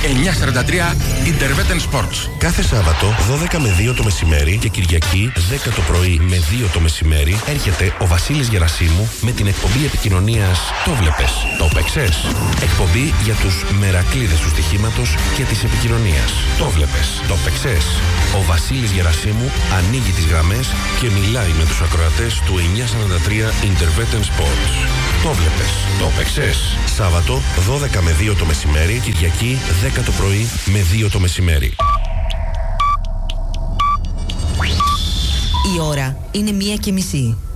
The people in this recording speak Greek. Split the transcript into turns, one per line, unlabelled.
943 Interveten Sports.
Κάθε Σάββατο 12 με 2 το μεσημέρι και Κυριακή 10 το πρωί με 2 το μεσημέρι έρχεται ο Βασίλης Γερασίμου με την εκπομπή επικοινωνίας Το Βλέπες, Το Παίξες. Εκπομπή για τους μερακλείδες του στοιχήματος και της επικοινωνίας. Το Βλέπες, Το Παίξες. Ο Βασίλης Γερασίμου ανοίγει τις γραμμές και μιλάει με τους ακροατές του 943 Interveten Sports. Το Βλέπες, Το Παίξες. Σάββατο 12 με 2 το μεσημέρι, Κυριακή 10 το πρωί με 2 το μεσημέρι.
Η ώρα είναι 1:30.